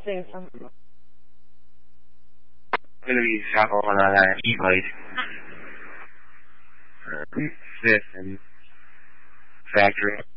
say something. I'm going to be shopping on that e-bike. Fifth and factory.